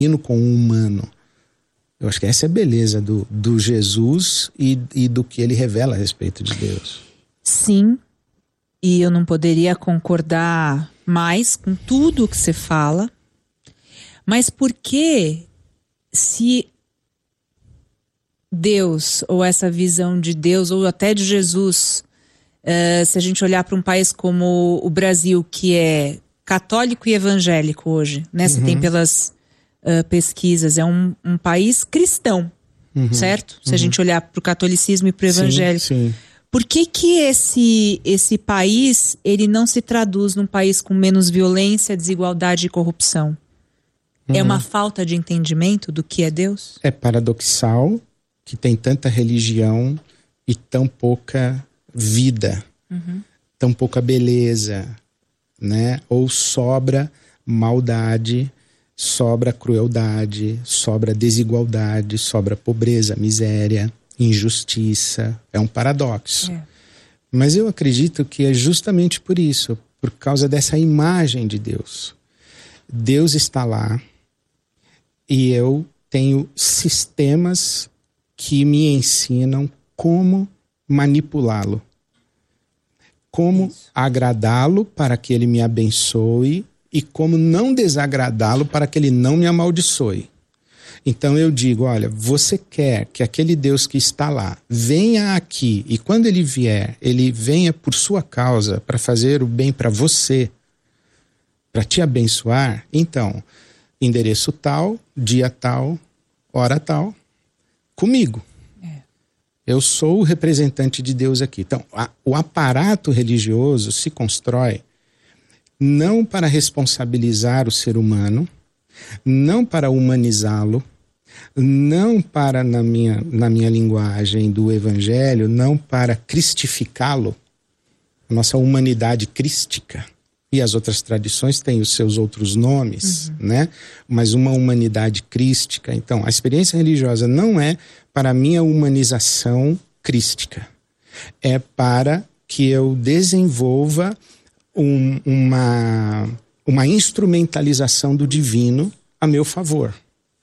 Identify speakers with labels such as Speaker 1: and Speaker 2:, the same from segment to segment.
Speaker 1: com o humano. Eu acho que essa é a beleza do Jesus e do que ele revela a respeito de Deus.
Speaker 2: Sim, e eu não poderia concordar mais com tudo que você fala, mas por que, se Deus, ou essa visão de Deus, ou até de Jesus, se a gente olhar para um país como o Brasil, que é católico e evangélico hoje, né? Você tem pelas pesquisas, é um país cristão, certo? Se a gente olhar para o catolicismo e para o evangélico.
Speaker 1: Sim.
Speaker 2: Por que esse país, ele não se traduz num país com menos violência, desigualdade e corrupção? É uma falta de entendimento do que é Deus?
Speaker 1: É paradoxal que tem tanta religião e tão pouca vida, tão pouca beleza, né? Ou sobra maldade, sobra crueldade, sobra desigualdade, sobra pobreza, miséria, injustiça. É um paradoxo. Mas eu acredito que é justamente por isso, por causa dessa imagem de Deus. Deus está lá e eu tenho sistemas que me ensinam como manipulá-lo, como agradá-lo para que ele me abençoe e como não desagradá-lo para que ele não me amaldiçoe. Então eu digo, olha, você quer que aquele Deus que está lá venha aqui e quando ele vier, ele venha por sua causa para fazer o bem para você, para te abençoar? Então, endereço tal, dia tal, hora tal, comigo. Eu sou o representante de Deus aqui. Então, o aparato religioso se constrói não para responsabilizar o ser humano, não para humanizá-lo, não para, na minha linguagem do evangelho, não para cristificá-lo, a nossa humanidade crística. E as outras tradições têm os seus outros nomes, né? Mas uma humanidade crística. Então, a experiência religiosa não é para a minha humanização crística. É para que eu desenvolva uma instrumentalização do divino a meu favor.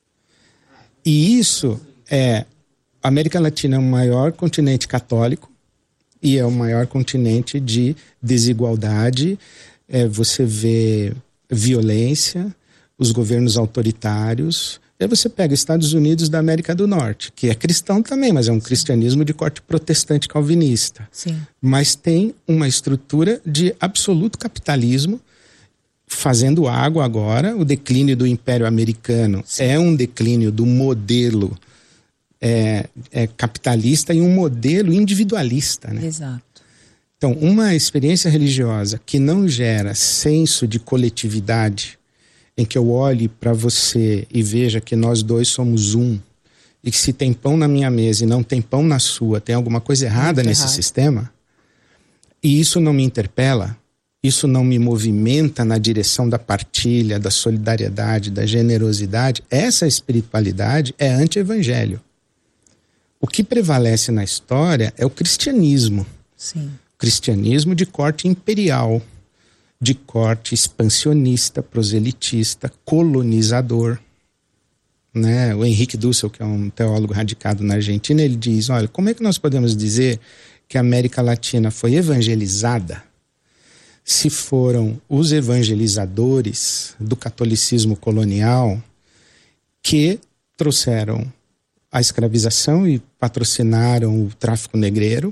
Speaker 1: E isso a América Latina é o maior continente católico e é o maior continente de desigualdade. Você vê violência, os governos autoritários. Aí você pega Estados Unidos da América do Norte, que é cristão também, mas é um cristianismo de corte protestante calvinista.
Speaker 2: Sim.
Speaker 1: Mas tem uma estrutura de absoluto capitalismo, fazendo água agora. O declínio do Império Americano é um declínio do modelo capitalista e um modelo individualista, né?
Speaker 2: Exato.
Speaker 1: Então, uma experiência religiosa que não gera senso de coletividade, em que eu olhe para você e veja que nós dois somos um, e que se tem pão na minha mesa e não tem pão na sua, tem alguma coisa errada nesse sistema, e isso não me interpela, isso não me movimenta na direção da partilha, da solidariedade, da generosidade, essa espiritualidade é anti-evangelho. O que prevalece na história é o cristianismo.
Speaker 2: Sim.
Speaker 1: Cristianismo de corte imperial, de corte expansionista, proselitista, colonizador, né? O Henrique Dussel, que é um teólogo radicado na Argentina, ele diz, olha, como é que nós podemos dizer que a América Latina foi evangelizada se foram os evangelizadores do catolicismo colonial que trouxeram a escravização e patrocinaram o tráfico negreiro,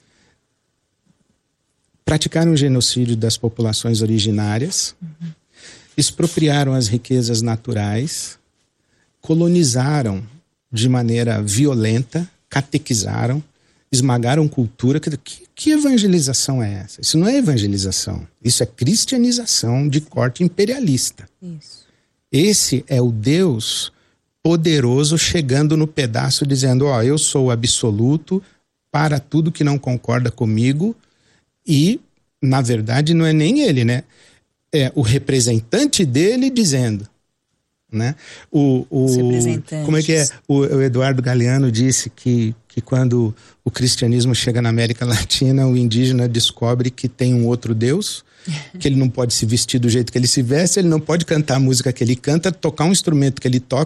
Speaker 1: praticaram o genocídio das populações originárias, expropriaram as riquezas naturais, colonizaram de maneira violenta, catequizaram, esmagaram cultura. Que evangelização é essa? Isso não é evangelização, isso é cristianização de corte imperialista.
Speaker 2: Isso.
Speaker 1: Esse é o Deus poderoso chegando no pedaço dizendo, eu sou absoluto para tudo que não concorda comigo. E, na verdade, não é nem ele, né? É o representante dele dizendo, né? Como é que é? O Eduardo Galeano disse que quando o cristianismo chega na América Latina, o indígena descobre que tem um outro Deus, que ele não pode se vestir do jeito que ele se veste, ele não pode cantar a música que ele canta, tocar um instrumento que ele toca,